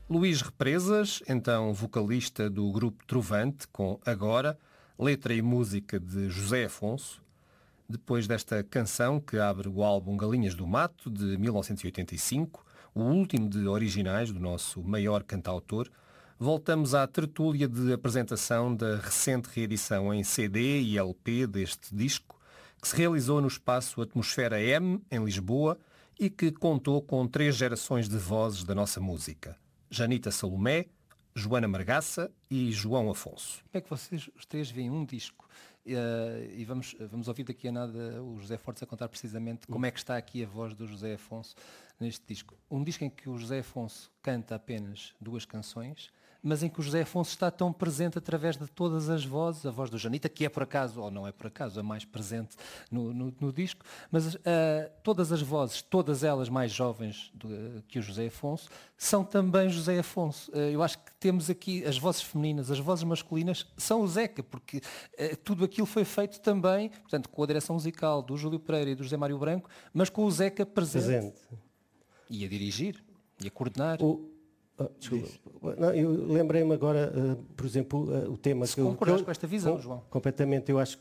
Luís Represas, então vocalista do grupo Trovante, com Agora, letra e música de José Afonso. Depois desta canção que abre o álbum Galinhas do Mato, de 1985, o último de originais do nosso maior cantautor, voltamos à tertúlia de apresentação da recente reedição em CD e LP deste disco, que se realizou no espaço Atmosfera M, em Lisboa, e que contou com 3 gerações de vozes da nossa música. Janita Salomé, Joana Margaça e João Afonso. Como é que vocês os 3 veem um disco? E vamos ouvir daqui a nada o José Fortes a contar precisamente como é que está aqui a voz do José Afonso neste disco. Um disco em que o José Afonso canta apenas 2 canções, mas em que o José Afonso está tão presente através de todas as vozes, a voz do Janita, que é por acaso, ou não é por acaso, a mais presente no disco, mas todas as vozes, todas elas mais jovens que o José Afonso, são também José Afonso. Eu acho que temos aqui as vozes femininas, as vozes masculinas são o Zeca, porque tudo aquilo foi feito também, portanto, com a direção musical do Júlio Pereira e do José Mário Branco, mas com o Zeca presente. E a dirigir, e a coordenar. Desculpa. Não, eu lembrei-me agora, por exemplo, o tema que concordas com esta visão, João? Completamente. Eu acho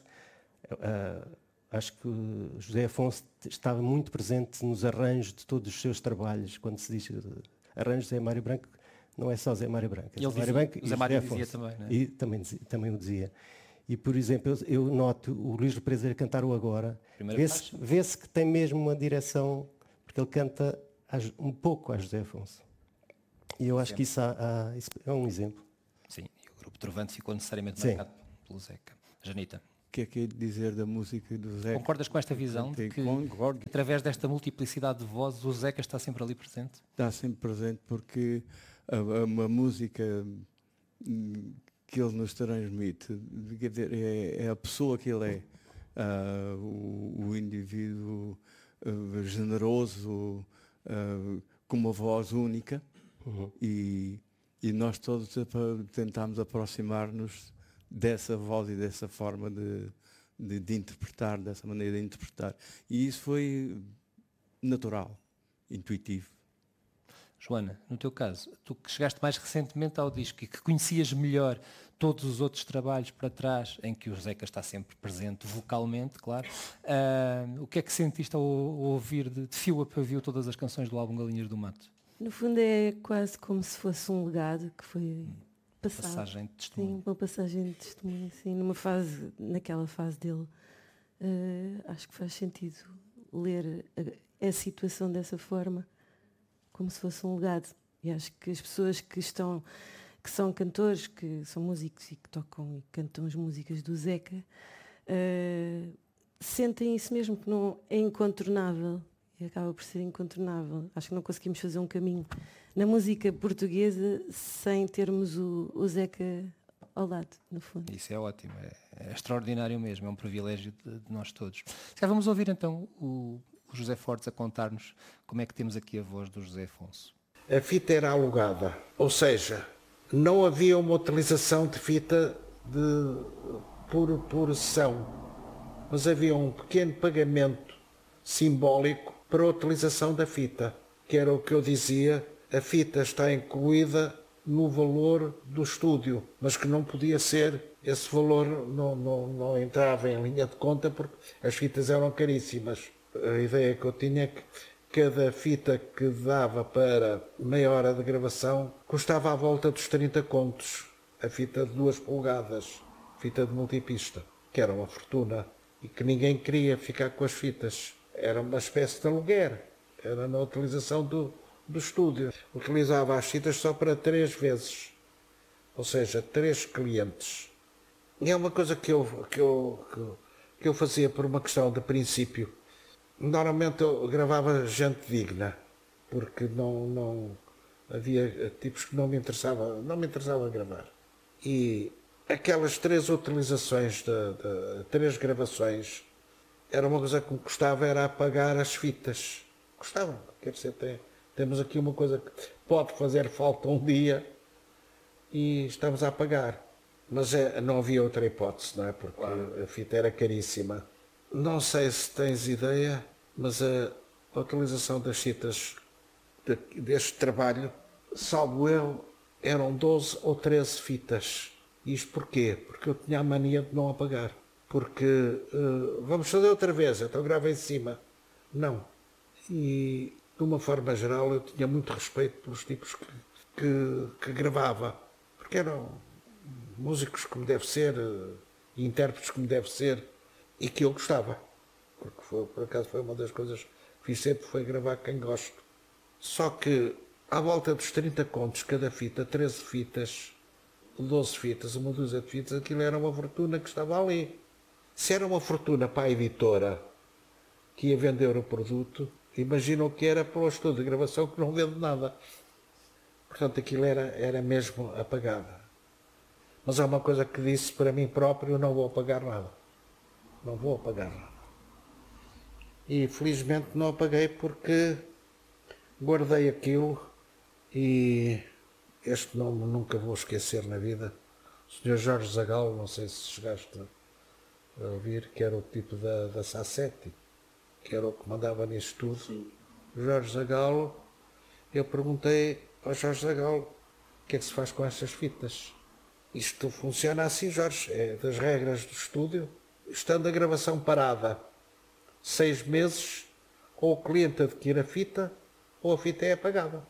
que José Afonso estava muito presente nos arranjos de todos os seus trabalhos. Quando se diz arranjos de Zé Mário Branco, não é só Zé Mário Branco. É Zé Mário dizia também, não é? E também o dizia. E, por exemplo, eu noto o Luís Represas a cantar o Agora. Vê-se que tem mesmo uma direção, porque ele canta um pouco a José Afonso. E eu acho que isso é um exemplo. Sim, e o grupo Trovante ficou necessariamente marcado pelo Zeca. Janita. O que é que é de dizer da música do Zeca? Concordas com esta visão de que, através desta multiplicidade de vozes, o Zeca está sempre ali presente? Está sempre presente porque uma música que ele nos transmite, quer dizer, é a pessoa que ele é, o indivíduo generoso, com uma voz única. Uhum. E nós todos tentámos aproximar-nos dessa voz e dessa forma de interpretar, dessa maneira de interpretar. E isso foi natural, intuitivo. Joana, no teu caso, tu que chegaste mais recentemente ao disco e que conhecias melhor todos os outros trabalhos para trás, em que o Zeca está sempre presente vocalmente, claro, o que é que sentiste ao ouvir de fio a pavio todas as canções do álbum Galinhas do Mato? No fundo é quase como se fosse um legado que foi passado. Passagem de testemunho. Sim, uma passagem de testemunho, sim, naquela fase dele. Acho que faz sentido ler a situação dessa forma, como se fosse um legado. E acho que as pessoas que são cantores, que são músicos e que tocam e cantam as músicas do Zeca, sentem isso mesmo, que não é incontornável. E acaba por ser incontornável. Acho que não conseguimos fazer um caminho na música portuguesa sem termos o Zeca ao lado, no fundo. Isso é ótimo, é extraordinário mesmo, é um privilégio de nós todos. Já vamos ouvir então o José Fortes a contar-nos como é que temos aqui a voz do José Afonso. A fita era alugada, ou seja, não havia uma utilização de fita por sessão, mas havia um pequeno pagamento simbólico para a utilização da fita, que era o que eu dizia, a fita está incluída no valor do estúdio, mas que não podia ser, esse valor não entrava em linha de conta porque as fitas eram caríssimas. A ideia que eu tinha é que cada fita que dava para meia hora de gravação custava à volta dos 30 contos, a fita de 2 polegadas, fita de multipista, que era uma fortuna e que ninguém queria ficar com as fitas. Era uma espécie de aluguer, era na utilização do estúdio. Utilizava as fitas só para 3 vezes, ou seja, 3 clientes. E é uma coisa que eu fazia por uma questão de princípio. Normalmente eu gravava gente digna, porque não havia tipos que não me interessava gravar. E aquelas 3 utilizações, 3 gravações, era uma coisa que me custava, era apagar as fitas. Custavam, quer dizer, temos aqui uma coisa que pode fazer falta um dia e estamos a apagar. Mas não havia outra hipótese, não é? Porque claro, a fita era caríssima. Não sei se tens ideia, mas a utilização das fitas deste trabalho salvo eu, eram 12 ou 13 fitas. Isto porquê? Porque eu tinha a mania de não apagar. Porque, vamos fazer outra vez, então grava em cima. Não. E, de uma forma geral, eu tinha muito respeito pelos tipos que gravava. Porque eram músicos como deve ser, intérpretes como deve ser, e que eu gostava. Porque por acaso foi uma das coisas que fiz sempre, foi gravar quem gosto. Só que, à volta dos 30 contos cada fita, 13 fitas, 12 fitas, uma dúzia de fitas, aquilo era uma fortuna que estava ali. Se era uma fortuna para a editora que ia vender o produto, imagina o que era para o estúdio de gravação que não vende nada. Portanto, aquilo era mesmo apagado. Mas há uma coisa que disse para mim próprio, não vou apagar nada. Não vou apagar nada. E felizmente não apaguei porque guardei aquilo e este nome nunca vou esquecer na vida. O Sr. Jorge Zagal, não sei se chegaste a ouvir, que era o tipo da Sassetti, que era o que mandava nisso tudo. Sim. Jorge Zagal, eu perguntei ao Jorge Zagal o que é que se faz com estas fitas. Isto funciona assim, Jorge, é das regras do estúdio. Estando a gravação parada 6 meses, ou o cliente adquire a fita, ou a fita é apagada.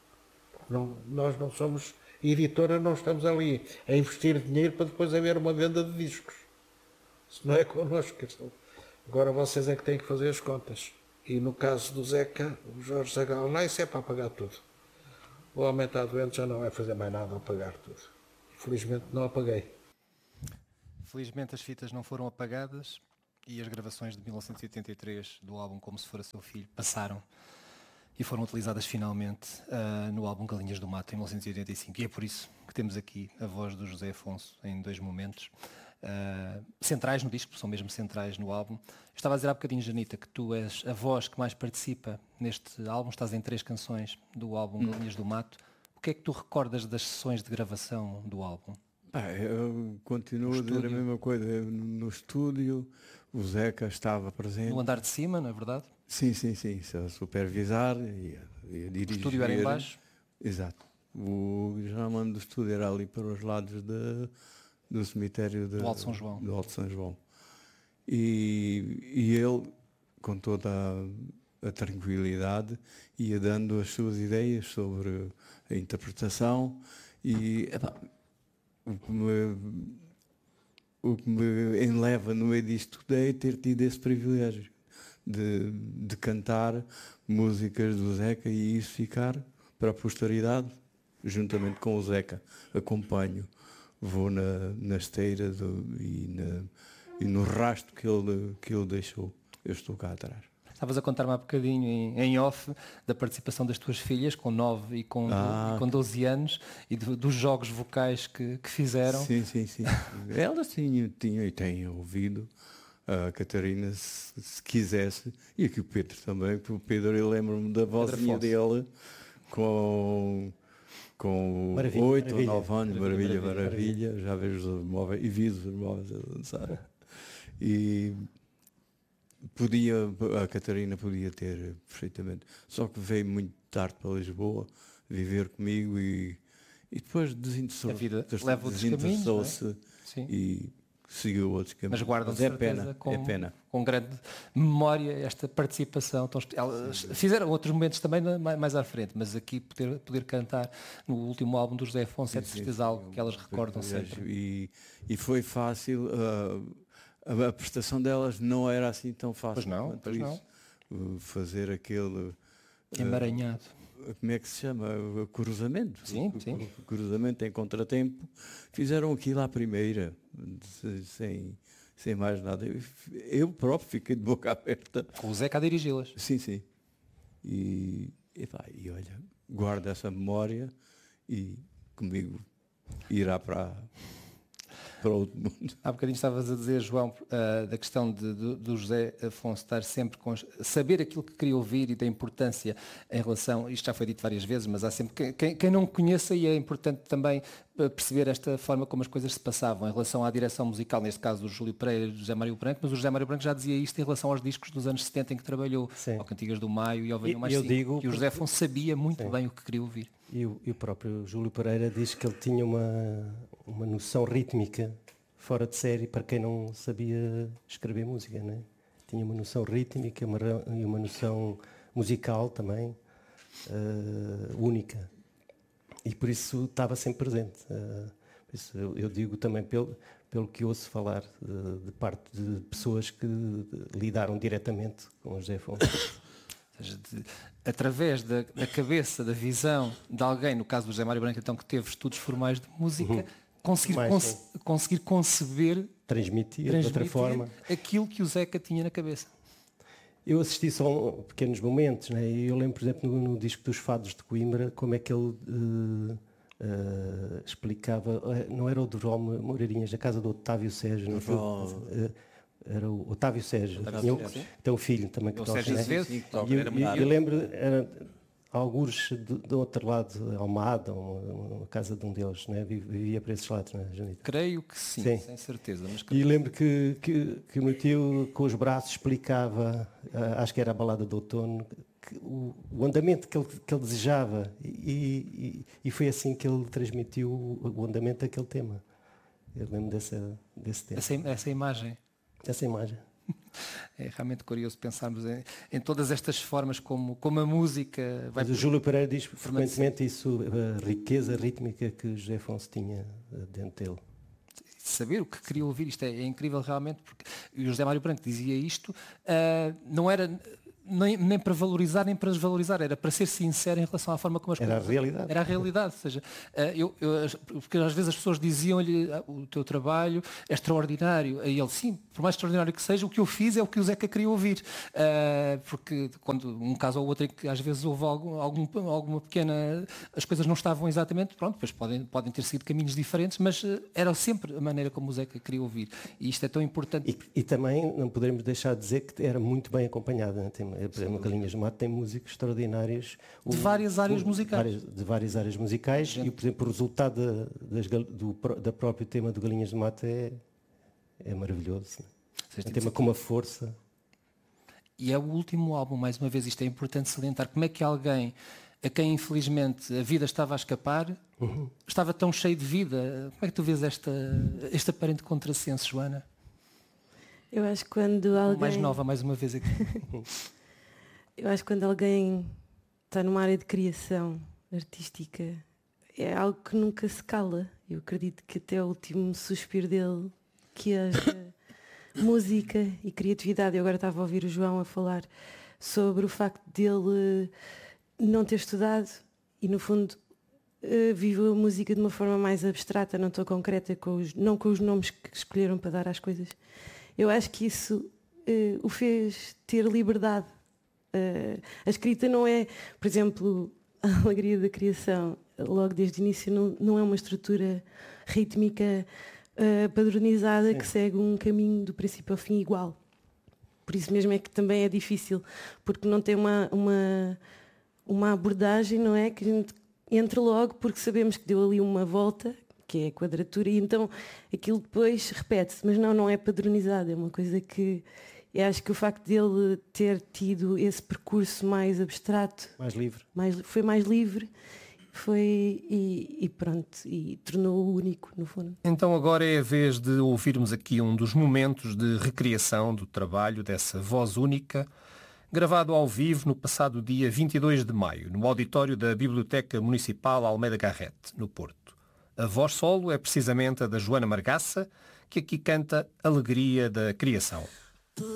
Nós não somos editora, não estamos ali a investir dinheiro para depois haver uma venda de discos. Isso não é connosco. Agora vocês é que têm que fazer as contas. E no caso do Zeca, o Jorge Zagal, não, isso é para apagar tudo. O homem está doente, já não vai fazer mais nada a apagar tudo. Felizmente não apaguei. Felizmente as fitas não foram apagadas e as gravações de 1983 do álbum Como Se Fora Seu Filho passaram e foram utilizadas finalmente no álbum Galinhas do Mato, em 1985. E é por isso que temos aqui a voz do José Afonso em 2 momentos centrais no disco, são mesmo centrais no álbum. Estava a dizer há bocadinho, Janita, que tu és a voz que mais participa neste álbum, estás em 3 canções do álbum Galinhas do Mato. O que é que tu recordas das sessões de gravação do álbum? Eu continuo a dizer a mesma coisa. No estúdio, o Zeca estava presente. No andar de cima, não é verdade? Sim, a supervisar e a dirigir. O estúdio era em baixo? Exato. O geralmente do estúdio era ali para os lados do cemitério do Alto São João. Do Alto São João. E ele, com toda a tranquilidade, ia dando as suas ideias sobre a interpretação e o que me enleva no meio disto tudo é ter tido esse privilégio de cantar músicas do Zeca e isso ficar para a posteridade, juntamente com o Zeca. Acompanho, vou na esteira e no rastro que ele deixou. Eu estou cá atrás. Estavas a contar-me há bocadinho em off da participação das tuas filhas com 9 e com 12 anos e dos jogos vocais que fizeram. Sim. Elas tinham e têm ouvido. A Catarina, se quisesse, e aqui o Pedro também, porque o Pedro, eu lembro-me da vozinha dele com 8 ou 9 anos, maravilha, já vejo os móveis e vi os móveis a dançar. E a Catarina podia ter perfeitamente, só que veio muito tarde para Lisboa viver comigo e depois desinteressou-se e seguiu outros caminhos. Mas guardam de certeza com grande memória esta participação. Elas fizeram outros momentos também mais à frente, mas aqui poder cantar no último álbum do José Afonso é de certeza algo que elas recordam sempre. E foi fácil, a prestação delas não era assim tão fácil. Pois não. Fazer aquele... emaranhado. Como é que se chama? Cruzamento. Sim. Cruzamento em contratempo. Fizeram aquilo à primeira, sem mais nada. Eu próprio fiquei de boca aberta. Com o Zeca a dirigi-las. Sim. E olha, guarda essa memória e comigo irá para outro mundo. Há bocadinho estavas a dizer, João, da questão do José Afonso estar sempre saber aquilo que queria ouvir e da importância em relação, isto já foi dito várias vezes, mas há sempre quem não conheça e é importante também perceber esta forma como as coisas se passavam em relação à direção musical, neste caso do Júlio Pereira e do José Mário Branco, mas o José Mário Branco já dizia isto em relação aos discos dos anos 70 em que trabalhou, ao Cantigas do Maio e ao Venham Mais 5, e o José Afonso sabia muito bem o que queria ouvir. E o próprio Júlio Pereira diz que ele tinha uma noção rítmica fora de série para quem não sabia escrever música, né? Tinha uma noção rítmica e uma noção musical também única. E por isso estava sempre presente. Isso eu digo também pelo que ouço falar de parte de pessoas que lidaram diretamente com o José Afonso. Ou seja, através da cabeça, da visão de alguém, no caso do José Mário Branco, então, que teve estudos formais de música, conseguir conceber, transmitir de outra forma aquilo que o Zeca tinha na cabeça. Eu assisti só pequenos momentos, né? E eu lembro, por exemplo, no disco dos Fados de Coimbra, como é que ele explicava, não era o Durval Moreirinhas, a casa do Otávio Sérgio, era o Otávio Sérgio, tem um filho também que toca, né? E eu lembro, alguns do outro lado, Almada, uma casa de um deles, né? Vivia para esses lados, né, Janito? Creio que sim, sem certeza. Mas e lembro que o meu tio, com os braços, explicava, acho que era a Balada do Outono, o andamento que ele desejava, e foi assim que ele transmitiu o andamento daquele tema. Eu lembro desse tema. Essa imagem. Essa imagem. É realmente curioso pensarmos em todas estas formas como a música vai... Mas o Júlio Pereira diz frequentemente isso, a riqueza rítmica que o José Afonso tinha dentro dele. Saber o que queria ouvir, isto é incrível realmente, porque o José Mário Branco dizia isto, não era nem para valorizar nem para desvalorizar, era para ser sincero em relação à forma como as coisas... Era a realidade. Era a realidade, ou seja, porque às vezes as pessoas diziam-lhe o teu trabalho é extraordinário, e ele, sim, por mais extraordinário que seja, o que eu fiz é o que o Zeca queria ouvir, porque quando um caso ou outro em que às vezes houve alguma pequena... as coisas não estavam exatamente, pronto, depois podem ter sido caminhos diferentes, mas era sempre a maneira como o Zeca queria ouvir, e isto é tão importante. E também não podemos deixar de dizer que era muito bem acompanhado, né? Por exemplo, Galinhas do Mato tem músicos extraordinários. De várias áreas musicais. De várias áreas musicais. E, por exemplo, o resultado da próprio tema do Galinhas do Mato é maravilhoso. Né? Um tema com uma força. E é o último álbum, mais uma vez, isto é importante salientar. Como é que alguém a quem, infelizmente, a vida estava a escapar, estava tão cheio de vida? Como é que tu vês este aparente contrassenso, Joana? Eu acho que quando alguém... Mais nova, mais uma vez aqui. Eu acho que quando alguém está numa área de criação artística é algo que nunca se cala. Eu acredito que até o último suspiro dele que haja música e criatividade. Eu agora estava a ouvir o João a falar sobre o facto dele não ter estudado e, no fundo, vive a música de uma forma mais abstrata, não tão concreta, não com os nomes que escolheram para dar às coisas. Eu acho que isso o fez ter liberdade. A escrita não é, por exemplo, a alegria da criação, logo desde o início, não é uma estrutura rítmica padronizada. Sim. Que segue um caminho do princípio ao fim igual. Por isso mesmo é que também é difícil, porque não tem uma abordagem, não é? Que a gente entra logo porque sabemos que deu ali uma volta, que é a quadratura, e então aquilo depois repete-se, mas não é padronizado, é uma coisa que... Eu acho que o facto dele ter tido esse percurso mais abstrato, mais livre, foi mais livre, e pronto, e tornou-o único, no fundo. Então agora é a vez de ouvirmos aqui um dos momentos de recriação do trabalho dessa voz única, gravado ao vivo no passado dia 22 de maio, no auditório da Biblioteca Municipal Almeida Garrett, no Porto. A voz solo é precisamente a da Joana Margaça, que aqui canta Alegria da Criação.